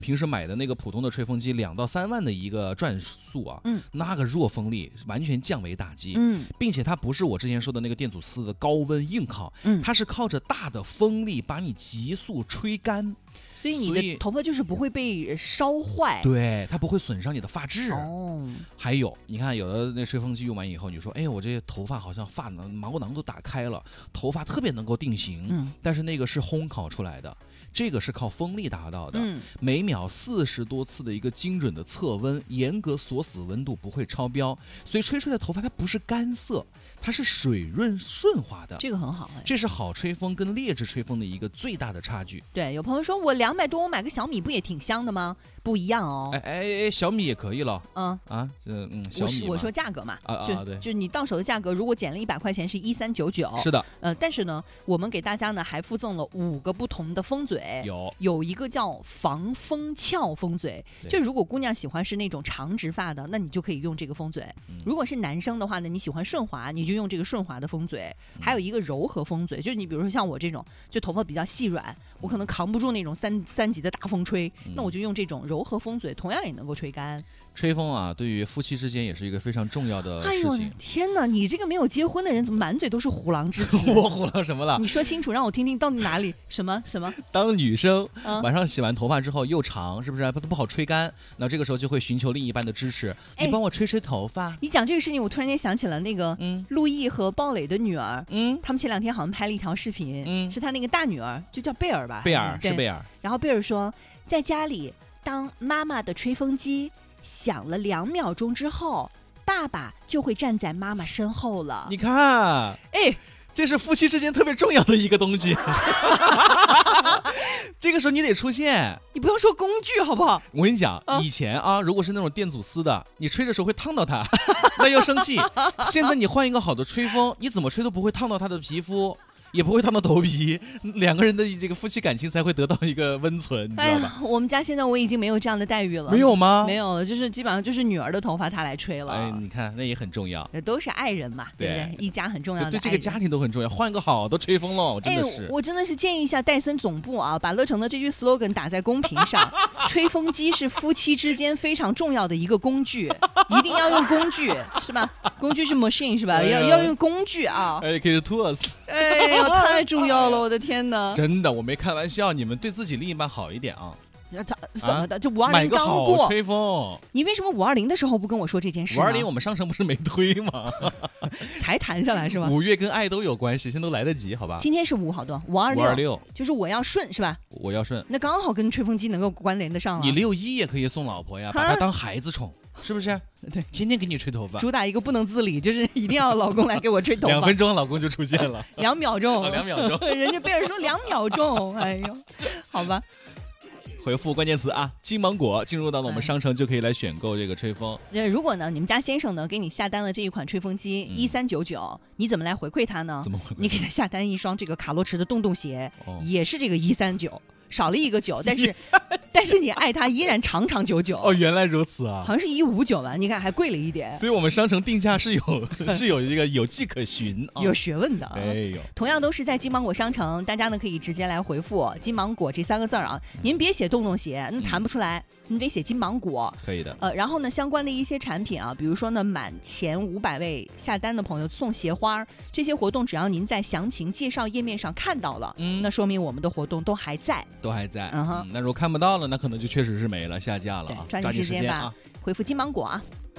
平时买的那个普通的吹风机2到3万的一个转速啊，那个弱风力完全降维打击，并且它不是我之前说的那个电阻丝的高温硬靠，它是靠着大的风力把你急速吹干。 所以你的头发就是不会被烧坏， 对，它不会损伤你的发质。 哦， 还有你看，有的那吹风机用完以后，你说，哎，我这些头发好像毛囊都打开了，头发特别能够定型，但是那个是烘烤出来的。这个是靠风力达到的，每秒40多次的一个精准的测温，严格锁死温度，不会超标，所以吹出来的头发它不是干涩，它是水润顺滑的， 这个很好， 这是好吹风跟劣质吹风的一个最大的差距。 对，有朋友说我200多，我买个小米不也挺香的吗？不一样哦。 小米也可以了。小米我说价格嘛， 对， 就你到手的价格，如果减了100块钱是1399。 是的。 但是呢，我们给大家呢还附赠了5个不同的风嘴，有一个叫防风翘风嘴，就如果姑娘喜欢是那种长直发的，那你就可以用这个风嘴。如果是男生的话呢，你喜欢顺滑，你就用这个顺滑的风嘴。还有一个柔和风嘴，就是你比如说像我这种，就头发比较细软，我可能扛不住那种三级的大风吹，那我就用这种柔和风嘴，同样也能够吹干。 吹风啊，对于夫妻之间也是一个非常重要的事情。 哎呦天哪，你这个没有结婚的人怎么满嘴都是虎狼之词？ 我虎狼什么了？ 你说清楚，让我听听到底哪里什么？ 当女生晚上洗完头发之后又长，是不是不好吹干？那这个时候就会寻求另一半的支持，你帮我吹吹头发。 你讲这个事情，我突然间想起了那个陆毅和鲍磊的女儿，他们前2天好像拍了一条视频，是他那个大女儿，就叫贝尔吧？ 贝尔是贝尔。 然后贝尔说，在家里当妈妈的吹风机响了2秒钟之后，爸爸就会站在妈妈身后了。 你看，这是夫妻之间特别重要的一个东西。这个时候你得出现， 你不用说工具好不好？ 我跟你讲，以前啊，如果是那种电阻丝的，你吹的时候会烫到它，那要生气。现在你换一个好的吹风，你怎么吹都不会烫到它的皮肤，也不会烫到头皮，2个人的这个夫妻感情才会得到一个温存，你知道吧？ 我们家现在我已经没有这样的待遇了。 没有吗？ 没有了，就是基本上就是女儿的头发她来吹了。 你看那也很重要， 都是爱人嘛，对不对？一家很重要的爱人， 对这个家庭都很重要。换一个好的吹风喽，真的是。 我真的是建议一下戴森总部啊，把乐成的这句 slogan 打在公屏上。吹风机是夫妻之间非常重要的一个工具，一定要用工具，是吧？工具是 machine 是吧？要用工具啊。 可以是 tools。 哎呦，太重要了，我的天哪！ 真的，我没开玩笑，你们对自己另一半好一点啊。 怎么的？这520 买个好吹风。 你为什么520的时候不跟我说这件事 ？520我们商城不是没推吗？ 才谈下来是吧 ？5月跟爱都有关系，现在都来得及，好吧？ 今天是5好多526，就是我要顺是吧？ 我要顺， 那刚好跟吹风机能够关联得上啊。 你6·1也可以送老婆呀，把她当孩子宠。是不是？ 对， 天天给你吹头发， 主打一个不能自理，就是一定要老公来给我吹头发。 2分钟，老公就出现了。 2秒钟 ，2秒钟， 人家贝尔说2秒钟，哎呦，好吧。 回复关键词啊，金芒果，进入到了我们商城就可以来选购这个吹风。 如果呢，你们家先生呢给你下单了这一款吹风机1399，你怎么来回馈他呢？ 怎么回馈？ 你给他下单一双这个卡洛驰的洞洞鞋，也是这个139。少了一个9，但是你爱它依然长长久久。 哦，原来如此啊！ 好像是159吧？你看还贵了一点。 所以我们商城定价是有一个有迹可循、 有学问的。 哎呦， 同样都是在金芒果商城，大家呢可以直接来回复“金芒果”这3个字啊。您别写洞洞鞋，那弹不出来，你得写金芒果。 可以的。 然后呢，相关的一些产品啊，比如说呢，满前500位下单的朋友送鞋花，这些活动只要您在详情介绍页面上看到了，那说明我们的活动都还在。 那如果看不到了，那可能就确实是没了，下架了啊！ 抓紧时间吧，回复金芒果啊！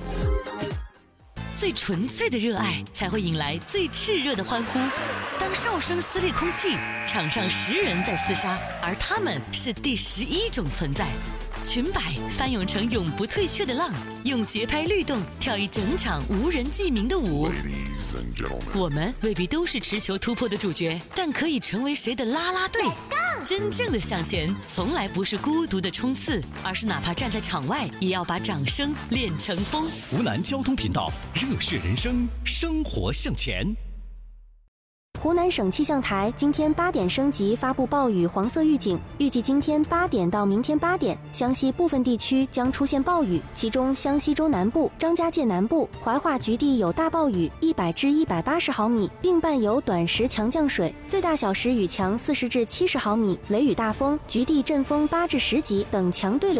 最纯粹的热爱才会引来最炽热的欢呼。当哨声撕裂空气，场上10人在厮杀，而他们是第11种存在。裙摆翻涌成永不退却的浪，用节拍律动跳一整场无人记名的舞。我们未必都是持球突破的主角，但可以成为谁的啦啦队。真正的向前从来不是孤独的冲刺，而是哪怕站在场外也要把掌声练成风。 湖南交通频道，热血人生，生活向前。 湖南省气象台今天8点升级发布暴雨黄色预警，预计今天8点到明天8点，湘西部分地区将出现暴雨，其中湘西州南部、张家界南部、怀化局地有大暴雨100至180毫米，并伴有短时强降水，最大小时雨强40至70毫米，雷雨大风，局地阵风8至10级等强对流